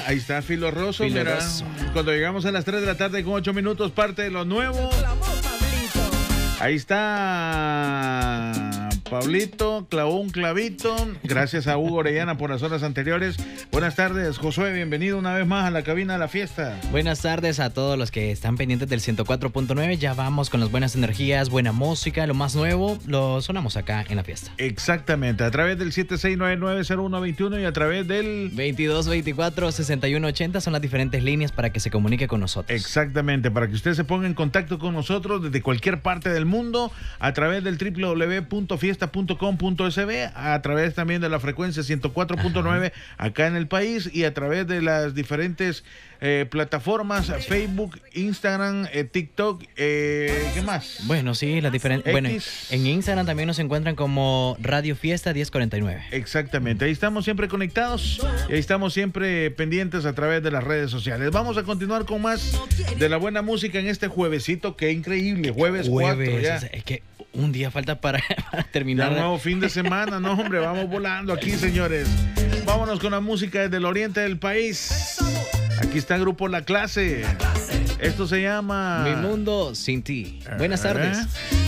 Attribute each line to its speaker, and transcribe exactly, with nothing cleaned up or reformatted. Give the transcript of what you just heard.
Speaker 1: Ahí está Filo Rosso,
Speaker 2: Filo
Speaker 1: mira.
Speaker 2: Rosso.
Speaker 1: Cuando llegamos a las tres de la tarde con ocho minutos, parte de lo nuevo. Ahí está Pablito, clavó un clavito. Gracias a Hugo Orellana por las horas anteriores. Buenas tardes, Josué, bienvenido una vez más a la cabina de la fiesta.
Speaker 2: Buenas tardes a todos los que están pendientes del ciento cuatro punto nueve. Ya vamos con las buenas energías, buena música, lo más nuevo, lo sonamos acá en la fiesta.
Speaker 1: Exactamente, a través del siete seis nueve nueve cero uno dos uno y a través del
Speaker 2: veintidós veinticuatro sesenta y uno ochenta son las diferentes líneas para que se comunique con nosotros.
Speaker 1: Exactamente, para que usted se ponga en contacto con nosotros desde cualquier parte del mundo a través del doble u doble u doble u punto fiesta punto com punto es be, a través también de la frecuencia ciento cuatro punto nueve acá en el país y a través de las diferentes eh, plataformas, Facebook, Instagram, eh, TikTok, eh, ¿qué más?
Speaker 2: Bueno, sí, las diferentes. Bueno, en Instagram también nos encuentran como Radio Fiesta diez cuarenta y nueve.
Speaker 1: Exactamente, ahí estamos siempre conectados y ahí estamos siempre pendientes a través de las redes sociales. Vamos a continuar con más de la buena música en este juevesito, que increíble, jueves,
Speaker 2: Jueves
Speaker 1: cuatro ya.
Speaker 2: Es que un día falta para, para terminar.
Speaker 1: Ya nuevo fin de semana, no hombre, vamos volando aquí, señores. Vámonos con la música desde el oriente del país. Aquí está el grupo La Clase. Esto se llama
Speaker 2: Mi Mundo Sin Ti. Buenas tardes.